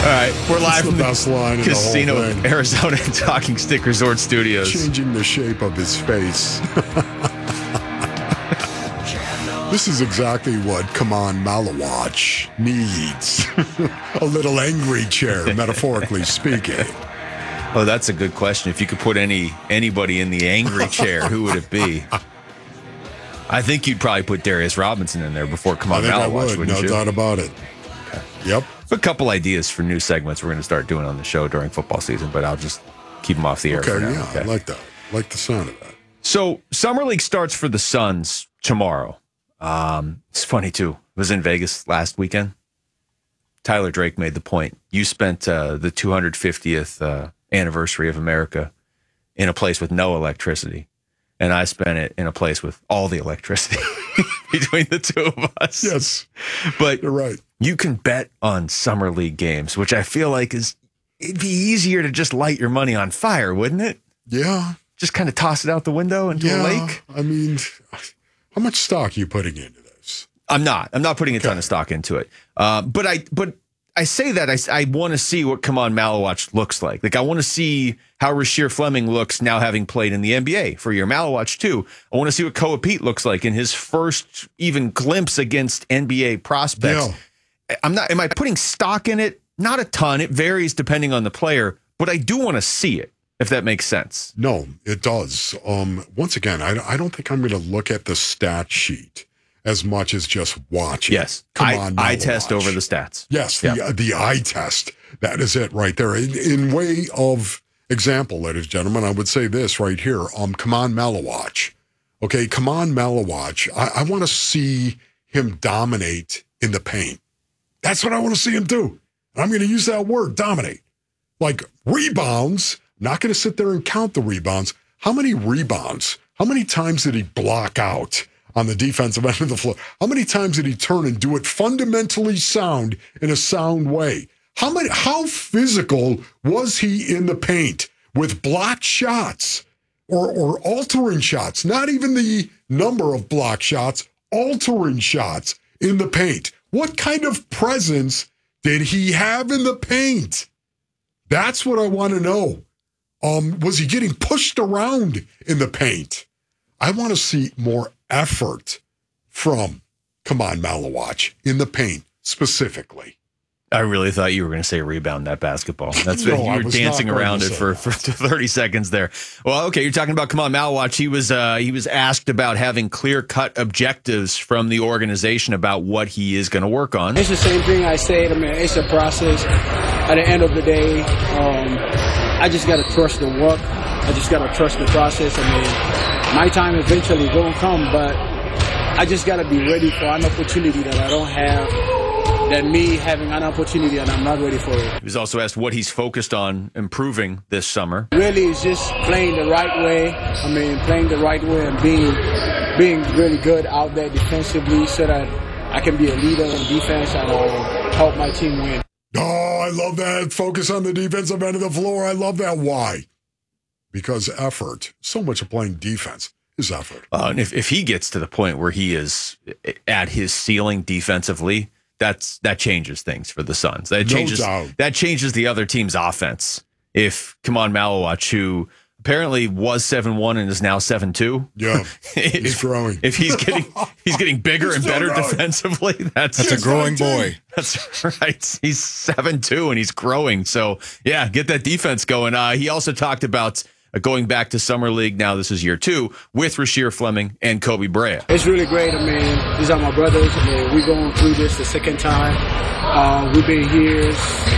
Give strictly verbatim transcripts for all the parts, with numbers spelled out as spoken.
right, we're live the from the best line in Casino the whole thing. Arizona Talking Stick Resort Studios. Changing the shape of his face. This is exactly what Come On Malawach needs. A little angry chair, metaphorically speaking. Oh, that's a good question. If you could put any anybody in the angry chair, who would it be? I think you'd probably put Darius Robinson in there before Come I On think I Malawach, would, wouldn't no you? doubt about it. Okay. Yep. A couple ideas for new segments we're going to start doing on the show during football season, but I'll just keep them off the air Okay, for now. yeah, I like that. I like the sound of that. So, Summer League starts for the Suns tomorrow. Um, it's funny, too. I was in Vegas last weekend. Tyler Drake made the point. You spent uh, the two hundred fiftieth uh, anniversary of America in a place with no electricity, and I spent it in a place with all the electricity between the two of us. Yes, but you're right. You can bet on Summer League games, which I feel like is it'd be easier to just light your money on fire, wouldn't it? Yeah. Just kind of toss it out the window into yeah, a lake. I mean, how much stock are you putting into this? I'm not. I'm not putting a Okay. ton of stock into it. Uh, but I but I say that I, I want to see what Come On Malawach looks like. Like I want to see how Rasheer Fleming looks now having played in the N B A for your Malawach too. I want to see what Koa Pete looks like in his first even glimpse against N B A prospects. Yeah. I'm not. Am I putting stock in it? Not a ton. It varies depending on the player, but I do want to see it. If that makes sense. No, it does. Um, once again, I, I don't think I'm going to look at the stat sheet as much as just watch it. Yes. Come I, on, eye Malawach. test over the stats. Yes, the, Yeah. uh, the eye test. That is it right there. In, in way of example, ladies and gentlemen, I would say this right here. Um, Come On Malawach. Okay, Come On Malawach. I, I want to see him dominate in the paint. That's what I want to see him do. And I'm going to use that word, dominate. Like rebounds. Not going to sit there and count the rebounds. How many rebounds? How many times did he block out on the defensive end of the floor? How many times did he turn and do it fundamentally sound in a sound way? How many? How physical was he in the paint with blocked shots or, or altering shots? Not even the number of block shots, altering shots in the paint. What kind of presence did he have in the paint? That's what I want to know. Um, was he getting pushed around in the paint? I want to see more effort from Come On Malawach in the paint specifically. I really thought you were going to say rebound that basketball. That's No, you I were was dancing not going around to it say for, that. for thirty seconds there. Well, okay, you're talking about Come On Malawach. He was uh, he was asked about having clear cut objectives from the organization about what he is going to work on. It's the same thing I said. I mean, it's a process. At the end of the day, um, I just got to trust the work. I just got to trust the process. I mean, my time eventually will come, but I just got to be ready for an opportunity that I don't have, that me having an opportunity and I'm not ready for it. He was also asked what he's focused on improving this summer. Really, it's just playing the right way. I mean, playing the right way and being being really good out there defensively so that I can be a leader in defense and uh, help my team win. Oh, I love that. Focus on the defensive end of the floor. I love that. Why? Because effort. So much of playing defense is effort. Uh, and if, if he gets to the point where he is at his ceiling defensively, that's that changes things for the Suns. That No changes doubt. that changes the other team's offense. If Come On Malawach, who apparently was seven one and is now seven two. Yeah, he's if, growing. If he's getting he's getting bigger He's and still better growing. defensively, that's That's a growing boy. That's right. He's seven two and he's growing. So yeah, get that defense going. Uh, he also talked about uh, going back to Summer League. Now this is year two with Rasheer Fleming and Kobe Bryant. It's really great. I mean, these are my brothers. I mean, we're going through this the second time. Uh, we've been here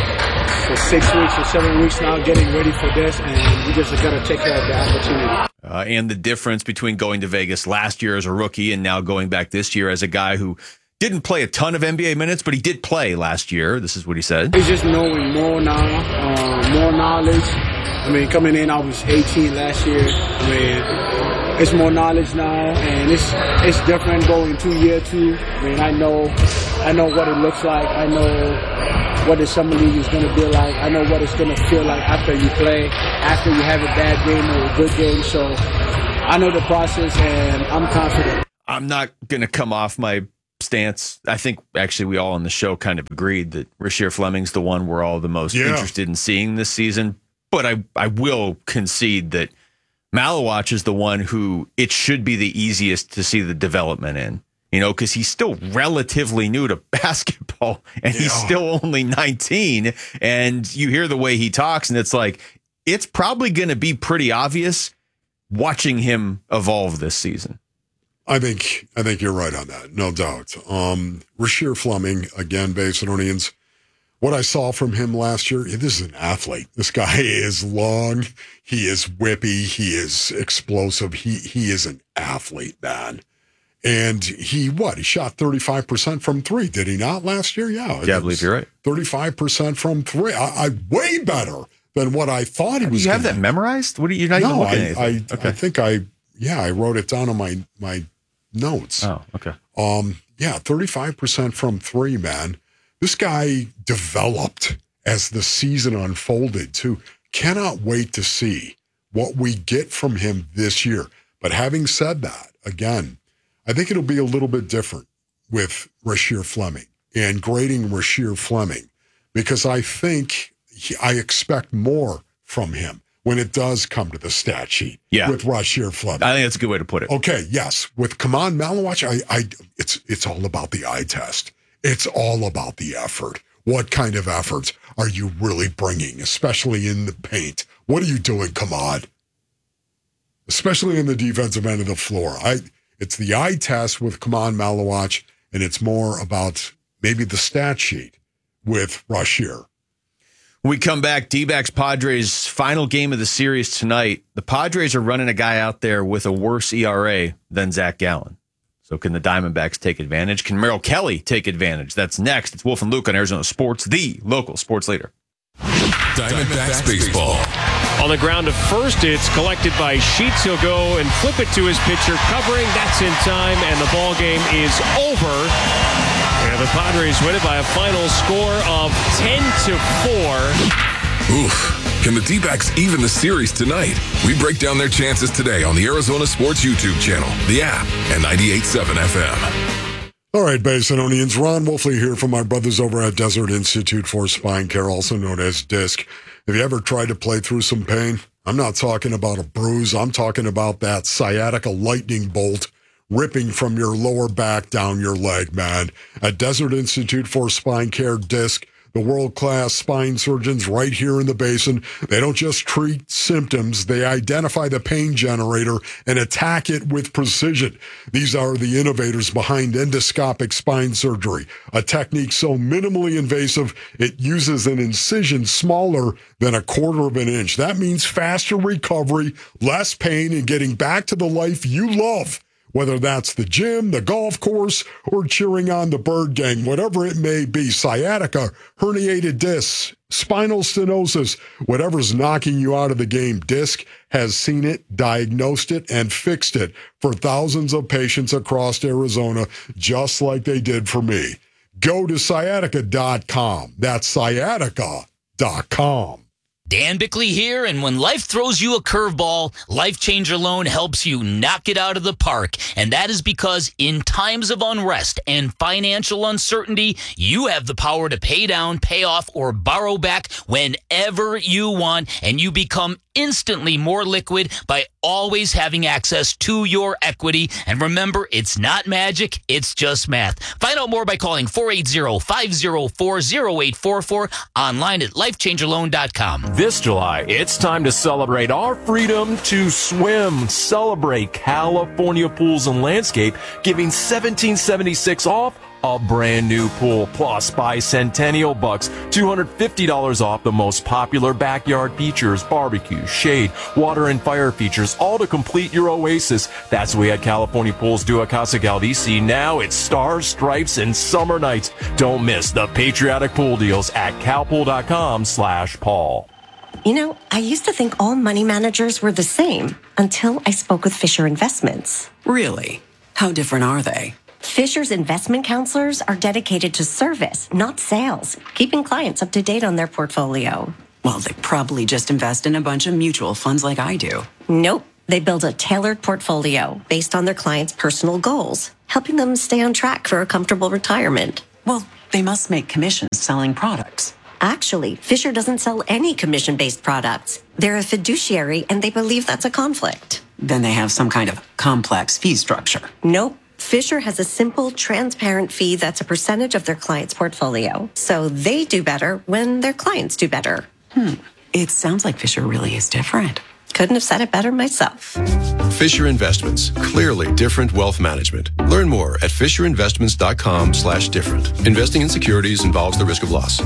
for six weeks or seven weeks now getting ready for this, and we just got to take care of the opportunity. Uh, and the difference between going to Vegas last year as a rookie and now going back this year as a guy who didn't play a ton of N B A minutes, but he did play last year. This is what he said. It's just knowing more now, uh, more knowledge. I mean, coming in, I was eighteen last year. I mean, it's more knowledge now, and it's it's different going to year two. I mean, I know, I know what it looks like. I know what the summer league is going to be like. I know what it's going to feel like after you play, after you have a bad game or a good game. So I know the process, and I'm confident. I'm not going to come off my stance. I think actually we all on the show kind of agreed that Rasheer Fleming's the one we're all the most Yeah. interested in seeing this season. But I, I will concede that Malawach is the one who it should be the easiest to see the development in, you know, because he's still relatively new to basketball and he's Yeah. still only nineteen. And you hear the way he talks, and it's like, it's probably going to be pretty obvious watching him evolve this season. I think I think you're right on that, no doubt. Um, Rasheer Fleming, again, Basinonians, what I saw from him last year, this is an athlete. This guy is long, he is whippy, he is explosive, he he is an athlete, man. And he, what, he shot thirty-five percent from three, did he not last year? Yeah. Yeah, I believe you're right. thirty-five percent from three. I, I way better than what I thought he was Do you have gonna that memorized? What are you you're not even No, looking I, at I, anything? I think I, yeah, I wrote it down on my, my notes. Oh, okay. Um, yeah, thirty-five percent from three, man. This guy developed as the season unfolded, too. Cannot wait to see what we get from him this year. But having said that, again, I think it'll be a little bit different with Rasheer Fleming and grading Rasheer Fleming because I think he, I expect more from him when it does come to the stat sheet Yeah. with Rasheer Fleming. I think that's a good way to put it. Okay, yes. With Kaman Malawach, I, I, it's it's all about the eye test. It's all about the effort. What kind of efforts are you really bringing, especially in the paint? What are you doing, Kaman? Especially in the defensive end of the floor. I, it's the eye test with Kaman Malawach, and it's more about maybe the stat sheet with Rasheer. We come back, D-backs Padres final game of the series tonight. The Padres are running a guy out there with a worse E R A than Zach Gallen. So can the Diamondbacks take advantage? Can Merrill Kelly take advantage? That's next. It's Wolf and Luke on Arizona Sports, the local sports leader. Diamondbacks baseball. On the ground to first, it's collected by Sheets. He'll go and flip it to his pitcher, covering. That's in time, and the ball game is over. And the Padres win it by a final score of ten to four. Oof. Can the D-backs even the series tonight? We break down their chances today on the Arizona Sports YouTube channel, the app, and ninety-eight point seven F M. All right, Basinonians, Ron Wolfley here from my brothers over at Desert Institute for Spine Care, also known as DISC. Have you ever tried to play through some pain? I'm not talking about a bruise. I'm talking about that sciatica lightning bolt ripping from your lower back down your leg, man. At Desert Institute for Spine Care, DISC, the world-class spine surgeons right here in the basin, they don't just treat symptoms, they identify the pain generator and attack it with precision. These are the innovators behind endoscopic spine surgery, a technique so minimally invasive it uses an incision smaller than a quarter of an inch. That means faster recovery, less pain, and getting back to the life you love. Whether that's the gym, the golf course, or cheering on the Bird Gang, whatever it may be, sciatica, herniated discs, spinal stenosis, whatever's knocking you out of the game, DISC has seen it, diagnosed it, and fixed it for thousands of patients across Arizona, just like they did for me. Go to sciatica dot com. That's sciatica dot com. Dan Bickley here, and when life throws you a curveball, Life Changer Loan helps you knock it out of the park. And that is because in times of unrest and financial uncertainty, you have the power to pay down, pay off, or borrow back whenever you want, and you become instantly more liquid by always having access to your equity. And remember, it's not magic, it's just math. Find out more by calling four eight zero, five zero four, zero eight four four, online at life changer loan dot com. This July, it's time to celebrate our freedom to swim. Celebrate California Pools and Landscape, giving seventeen seventy-six off a brand new pool. Plus, buy Centennial Bucks, two hundred fifty dollars off the most popular backyard features, barbecue, shade, water, and fire features, all to complete your oasis. That's what we at California Pools do at Casa Galdici. Now it's stars, stripes, and summer nights. Don't miss the patriotic pool deals at calpool.com slash Paul. You know, I used to think all money managers were the same until I spoke with Fisher Investments. Really? How different are they? Fisher's investment counselors are dedicated to service, not sales, keeping clients up to date on their portfolio. Well, they probably just invest in a bunch of mutual funds like I do. Nope. They build a tailored portfolio based on their clients' personal goals, helping them stay on track for a comfortable retirement. Well, they must make commissions selling products. Actually, Fisher doesn't sell any commission-based products. They're a fiduciary, and they believe that's a conflict. Then they have some kind of complex fee structure. Nope. Fisher has a simple, transparent fee that's a percentage of their client's portfolio. So they do better when their clients do better. Hmm. It sounds like Fisher really is different. Couldn't have said it better myself. Fisher Investments. Clearly different wealth management. Learn more at fisherinvestments.com slash different. Investing in securities involves the risk of loss.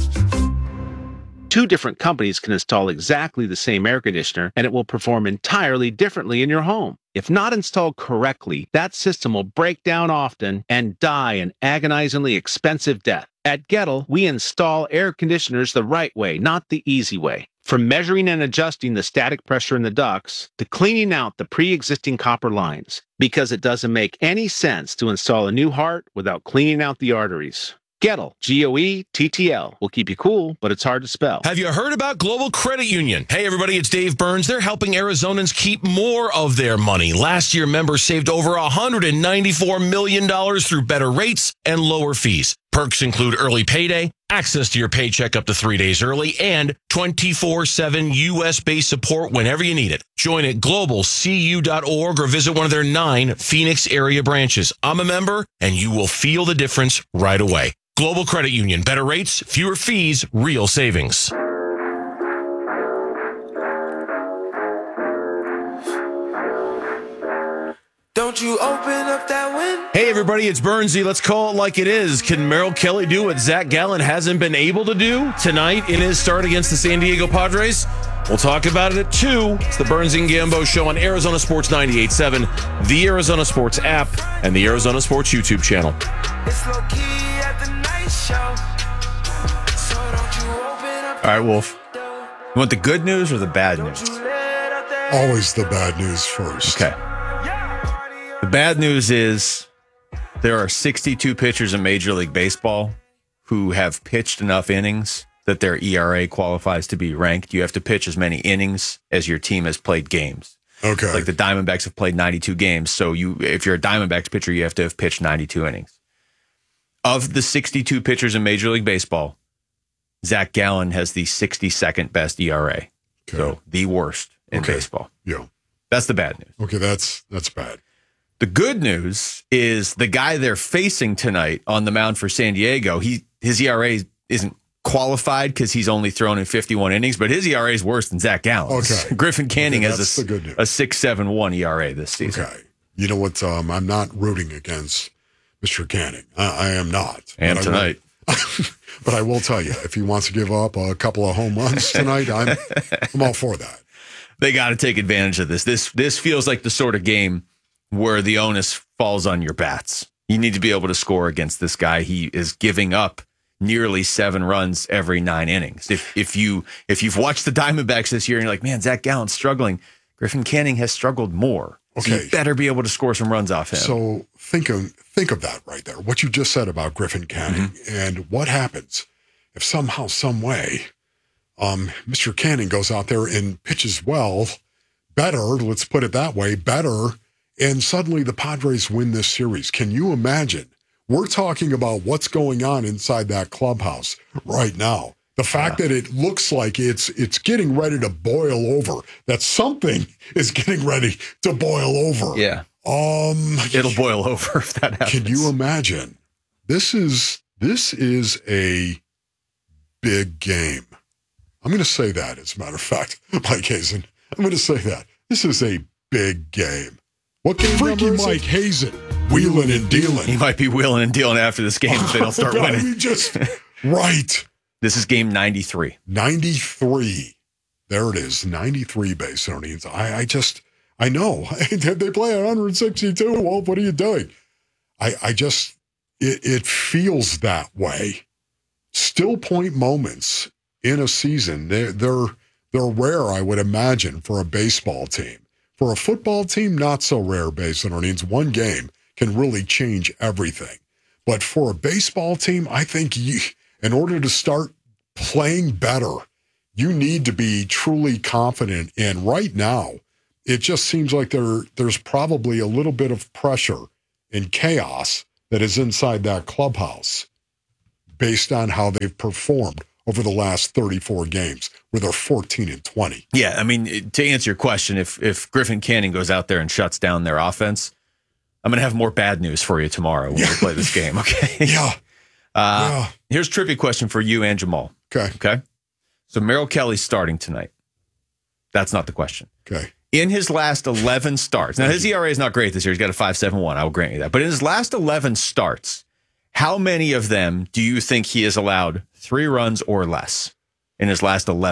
Two different companies can install exactly the same air conditioner, and it will perform entirely differently in your home. If not installed correctly, that system will break down often and die an agonizingly expensive death. At Gettle, we install air conditioners the right way, not the easy way. From measuring and adjusting the static pressure in the ducts to cleaning out the pre-existing copper lines, because it doesn't make any sense to install a new heart without cleaning out the arteries. Gettle, G O E T T L, will keep you cool, but it's hard to spell. Have you heard about Global Credit Union? Hey, everybody, it's Dave Burns. They're helping Arizonans keep more of their money. Last year, members saved over one hundred ninety-four million dollars through better rates and lower fees. Perks include early payday, access to your paycheck up to three days early, and twenty-four seven U S-based support whenever you need it. Join at global c u dot org or visit one of their nine Phoenix area branches. I'm a member, and you will feel the difference right away. Global Credit Union. Better rates, fewer fees, real savings. Don't you open up that window? Hey, everybody, it's Burnsy. Let's call it like it is. Can Merrill Kelly do what Zach Gallen hasn't been able to do tonight in his start against the San Diego Padres? We'll talk about it at two. It's the Burns and Gambo Show on Arizona Sports ninety-eight point seven, the Arizona Sports app, and the Arizona Sports YouTube channel. It's low key at the night show. So don't you open up. All right, Wolf. You want the good news or the bad news? Always the bad news first. Okay. The bad news is there are sixty-two pitchers in Major League Baseball who have pitched enough innings that their E R A qualifies to be ranked. You have to pitch as many innings as your team has played games. Okay. Like the Diamondbacks have played ninety-two games. So you, if you're a Diamondbacks pitcher, you have to have pitched ninety-two innings. Of the sixty-two pitchers in Major League Baseball, Zach Gallen has the sixty-second best E R A. Okay. So the worst in okay. baseball. Yeah. That's the bad news. Okay, that's that's bad. The good news is the guy they're facing tonight on the mound for San Diego, he his E R A isn't qualified because he's only thrown in fifty-one innings, but his E R A is worse than Zach Gallen's. Okay. Griffin Canning okay, has a, the good news. a six point seven one E R A this season. Okay. You know what? Um, I'm not rooting against Mister Canning. I, I am not. And but tonight. I will, but I will tell you, if he wants to give up a couple of home runs tonight, I'm, I'm all for that. They got to take advantage of this. This This feels like the sort of game where the onus falls on your bats. You need to be able to score against this guy. He is giving up nearly seven runs every nine innings. If if you if you've watched the Diamondbacks this year and you're like, man, Zach Gallen's struggling, Griffin Canning has struggled more. Okay, so you better be able to score some runs off him. So think of think of that right there. What you just said about Griffin Canning, mm-hmm. and what happens if somehow, some way, um, Mister Canning goes out there and pitches well, better. Let's put it that way, better. And suddenly the Padres win this series. Can you imagine? We're talking about what's going on inside that clubhouse right now. The fact yeah. that it looks like it's it's getting ready to boil over, that something is getting ready to boil over. Yeah. Um, It'll boil over if that happens. Can you imagine? This is this is a big game. I'm going to say that, as a matter of fact, Mike Hazen. I'm going to say that. This is a big game. What game Freaky Mike Hazen, wheeling and dealing. He might be wheeling and dealing after this game if they don't start winning. I mean, just right. This is game ninety-three. ninety-three. There it is. ninety-three base earnings. I, I just, I know. They play at one sixty-two. Well, what are you doing? I, I just, it, it feels that way. Still point moments in a season. They're, they're, they're rare, I would imagine, for a baseball team. For a football team, not so rare base earnings. One game can really change everything. But for a baseball team, I think you, in order to start playing better, you need to be truly confident. And right now, it just seems like there there's probably a little bit of pressure and chaos that is inside that clubhouse based on how they've performed over the last thirty-four games, where they're fourteen and twenty. Yeah, I mean, to answer your question, if if Griffin Canning goes out there and shuts down their offense, I'm going to have more bad news for you tomorrow when we play this game, okay? Yeah. Uh, yeah. Here's a trivia question for you and Jamal. Okay. Okay. So Merrill Kelly's starting tonight. That's not the question. Okay. In his last eleven starts, now his E R A is not great this year. He's got a five point seven one. I will grant you that. But in his last eleven starts, how many of them do you think he has allowed three runs or less in his last eleven?